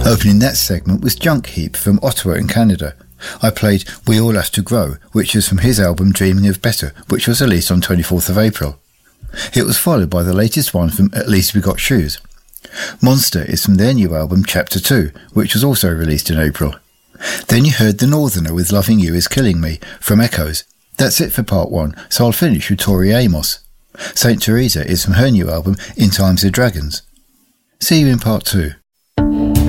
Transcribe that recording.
Opening that segment was Junk Heap from Ottawa in Canada. I played We All Have to Grow, which is from his album Dreaming of Better, which was released on 24th of April. It was followed by the latest one from At Least We Got Shoes. Monster is from their new album Chapter 2, which was also released in April. Then you heard The Northerner with Loving You Is Killing Me from Echoes. That's it for part 1, so I'll finish with Tori Amos. St. Teresa is from her new album In Times of Dragons. See you in part 2.